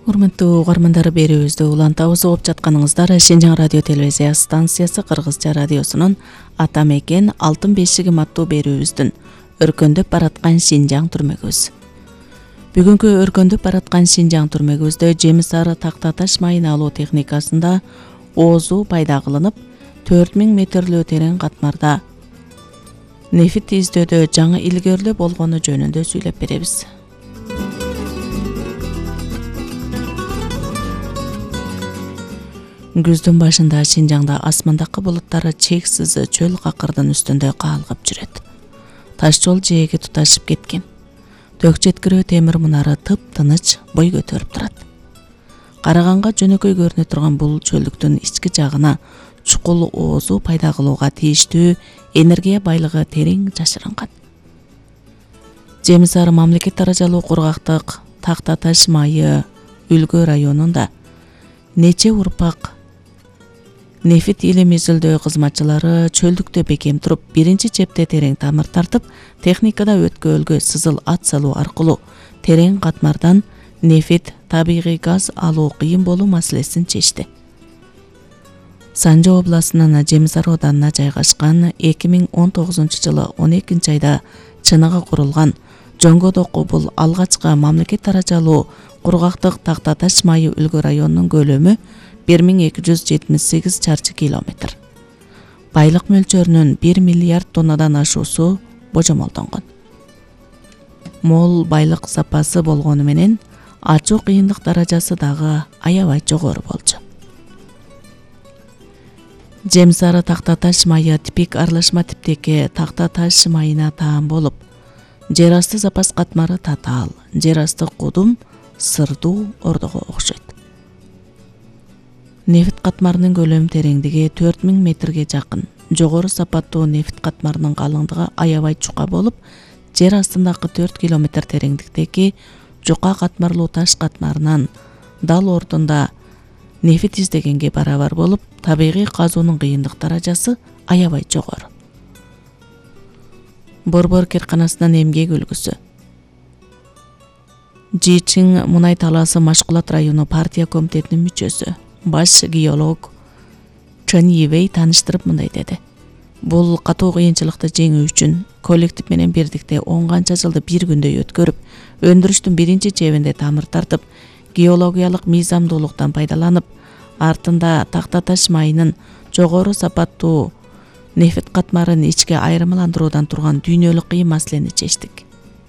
Урматтуу угармандар, берүүбүздү улантабыз угуп жатканыңыздар Шинжаң радио телевизия станциясы Кыргызча радиосунун ата мекен алтын бешигим аттуу берүүбүздүн өркөндөп бараткан Шинжаң түрмөгүбүз. Бүгүнкү өркөндөп бараткан Шинжаң түрмөгүбүздө жемис ары такта таш майын алуу техникасында оозу пайда кылынып, 4000 метрлүү терең катмарда нефит издөөдө жаңы илгөрлөө болгону жөнүндө сүйлөп беребиз. Күздүн башында Шинжаңда асмандагы булуттар чексиз чөл какырдын үстүндө каалгып жүрөт. Таш жол жээги туташып кеткен. Төк жеткирүү темир мунары тып-тыныч бой көтөрүп турат. Караганга жөнөкөй көрүнө турган бул чөлдүктүн ички жагына чукул оозу пайда кылууга тийиштүү энергия байлыгы терең жашырынган. Жемис ары мамлекет даражалуу кургактык такта таш майы үлгө районунда нече урпак нефит илим изилдөө кызматчылары чөлдүктө бекем туруп, биринчи чепте терең тамыр тартып, техникада өткөлгө сызыл ат салуу аркылуу терең катмардан нефит, табигый газ алуу кыйын болуу маселесин чечти. Санжы областынын Жемис ары ауданына жайгашкан 2019-жылы 12 айда чыныгы курулган Жоңгодоку бул алгачкы мамлекет даражалуу кургактык такта таш майы үлгө районунун көлөмү 1278 чарчы километр. Байлык мөлчөрүнүн 1 миллиард тоннадан ашуусу божомолдонгон. Мол байлык запасы болгону менен ачуу кыйындык даражасы дагы аябай жогору болчу. Жемис ары такта таш майы типик аралашма типтеги такта таш майына таан болуп, жер асты запас катмары татаал, жер асты кудум сырдуу ордого окшойт. Нефит катмарынын көлөм тереңдиги 4000 метрге жакын. Жогору сапаттуу нефит катмарынын калыңдыгы аябай чука болуп, жер астындагы 4 километр тереңдиктеги жука катмарлуу таш катмарынан дал ордунда нефит издегенге барабар болуп, табигый казуунун кыйындык даражасы аябай жогору. Борбор керканасынын эмгек үлгүсү. Жичиң мунай талаасы Машкулат району партия комитетинин мүчөсү, баш геолог Чен Йивей тааныштырып мындай деди. Бул катуу кыйынчылыкты жеңүү үчүн коллектив менен бирдикте 10 канча жылды бир күндөй өткөрүп, өндүрүштүн биринчи чебинде тамыр тартып, геологиялык мыйзамдуулуктан пайдаланып, артында такта таш майынын жогору сапаттуу нефит катмарын ичке айырмаландыруудан турган дүйнөлүк кыйын маселени чечтик.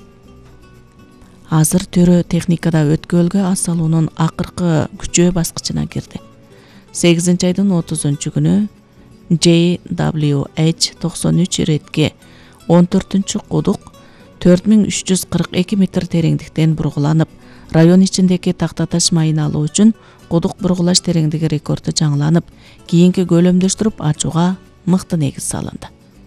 Азыр төрө техникада өткөлгө ас салуунун акыркы күчөө баскычына кирди. 8 айдын 30-күнү JWH-93 ретке 14-чү кудук 4342 метр тереңдиктен бургуланып, район ичиндеги такта таш майын алуу үчүн кудук бургулаш тереңдиги рекорду жаңыланып, кийинки көлөмдөштүрүп ачууга мыкты негиз салынды.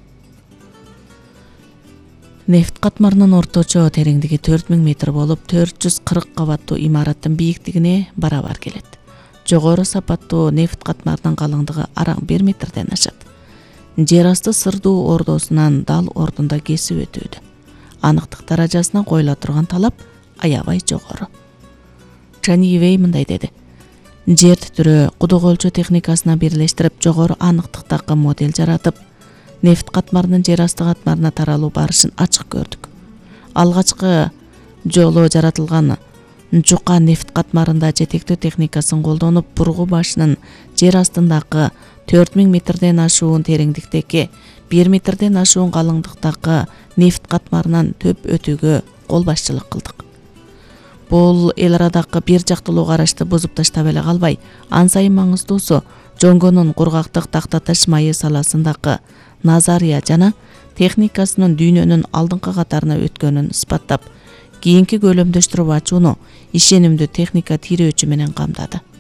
Нефт катмарынын орточо тереңдиги 4000 метр болуп, 440 кабаттуу имараттын бийиктигине барабар келет. Жогору сапаттуу нефт катмарынын калыңдыгы араң 1 метрден ашат. Жер асты сырдуу ордосунан дал ордунда кесип өтүүдө. Аныктык даражасына коюла турган талап аябай жогору. Чен Йивей мындай деди. Жер титирөө кудук өлчөө техникасына бирлештирип, жогору аныктыктагы модель жаратып, нефт катмарынын жер асты катмарына таралуу барышын ачык көрдүк. Алгачкы жолу жаратылган жука нефт катмарында жетектөө техникасын колдонуп, бургу башынын жер астындагы 4000 метрден ашуун тереңдиктеги 1 метрден ашуун калыңдыктагы нефт катмарынан төп өтүүгө кол башчылык кылдык. Бул эл арадагы бир жактылуу карашты бузуп таштап эле калбай, ан сайын маңыздуусу Жоңгонун кургактык такта таш майы саласындагы назария жана техникасынын дүйнөнүн алдыңкы катарына өткөнүн испаттап, кийинки көлөмдөштүрүп ачууну ишенимдүү техника тирөөчү менен камдады.